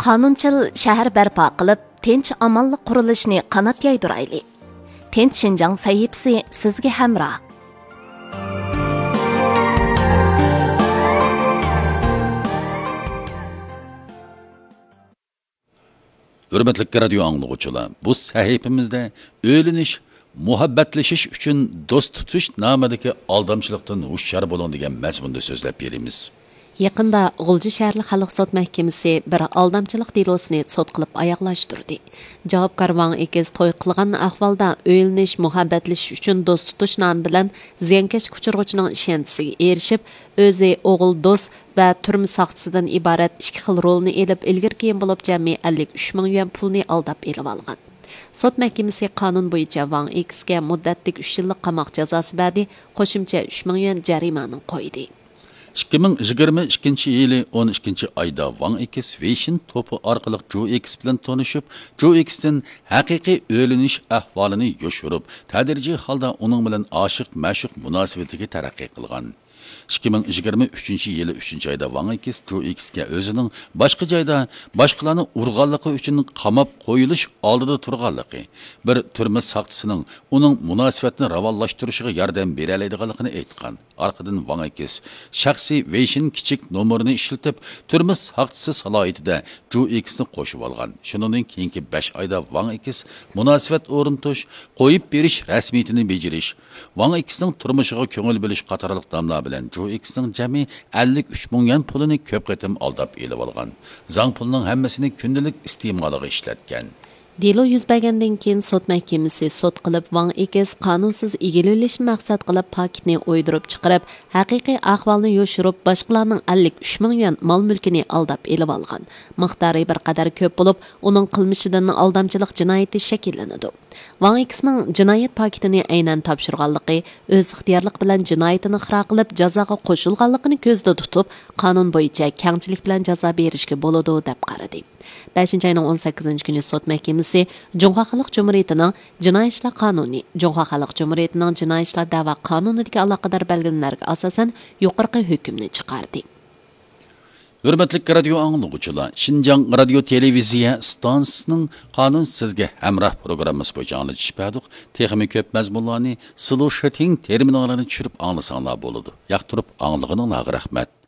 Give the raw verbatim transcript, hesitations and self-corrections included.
qonunchil shahar barpo qilib, tinch amonlik qurilishini qanot yaydirayli. Tinch Shinjang sahifasi sizga hamroh. Hürmetli radio anlıqçılar, bu sahifimizde öğleniş, muhabbetleşiş üçün dost tutuş namidagi aldamçılıktan hushyor bo'lin degan mazmunda so'zlab beramiz. Yaqında G'ulji shahar xalq sud mahkamasi bir aldamchilik delosini sud qilib oyoqlashtirdi. Javobgar Wang Ekiz to'y qilgan ahvolda o'yilnish, muhabbatlashish uchun do'st tutish nomi bilan ziyankesh kuchirg'uchining ishonchisiga erishib, o'zi o'g'il do'st va turma saqchisidan iborat ikki xil rolni elib ilgir keyin bo'lib jami ellik uch ming yuan pulni aldab elib olgan. Sud mahkamasi qonun bo'yicha Wang Ekizga muddatlik uch yillik qamoq jazosi berdi, qo'shimcha uch ming yuan jarimani qo'ydi. ikki ming yigirma ikkinchi yili o'n ikkinchi oyda Wang Ekiz Weixin to'pi orqali Zhou X bilan tanishib, Zhou X'dan haqiqiy o'linish ahvolini yoshirib, tadrijiy holda uning bilan oshiq ma'shuq munosabatiga taraqqiy qilgan. ikki ming yigirma uchinchi yili uchinchi oyda Wang Ekiz Zhou X'ga o'zining boshqa joyda boshqalarni urganligi uchun qamab qo'yilish oldida turganligi, bir turma saqchisining uning munosabatini ravonlashtirishiga yordam bera oladiganligini aytgan. Arqadan Wang Ekiz shaxsiy Weixin kichik nomerini ishlatib, turma saqchisi salohiyatida Zhou X'ni qo'shib olgan. Shuningdek, keyingi besh oyda Wang Ekiz munosabat o'rnatish, qo'yib berish rasmiyatini bejirish, Wang Ekizning turmushiga ko'ngil bo'lish qatorliq damlar bilan Zhou X'ning jami ellik uch ming yuan pulini ko'p qatim aldab elib olgan. Zang pulining hammasini kundalik iste'moliga ishlatgan. Delo yuz bergandan keyin sud mahkamasi sud qilib Wang Ekiz qonunsiz egilishni maqsad qilib paketni o'ydirib chiqarib, haqiqiy ahvolni yoshirib, boshqalarning ellik uch ming yuan mol-mulkini aldab elib olgan. Miqdori bir qadar ko'p bo'lib, uning qilmishidan aldamchilik jinoyati shakllanadi. Wang Ekizning jinoyat paketini aynan topshirganligi, o'z ixtiyorlik bilan jinoyatini ixro qilib, jazoga qo'shilganligini ko'zda tutib, qonun bo'yicha kengchilik bilan jazo berishga bo'ladi deb qaradi. beshinchi oyning o'n sakkizinchi kuni sud mahkamasi Jungha Xalq Jumhuriyatining Jinoiy ishlar qonuni, Jungha Xalq Jumhuriyatining Jinoiy ishlar da'vo qonunidagi aloqador belgilanmalarga asosan yuqorqi hukmni chiqardi. Hürmetli radio anlıqçılar, Şinjang radio televiziya stansiyasining qonun sizga hamroh programmasi bo'yicha anglatish berdik. Texnik ko'p mazmunlarni, slow shooting terminalarini tushirib anglasanlar bo'ladi. Yoqtirib anglag'ininglarga rahmat.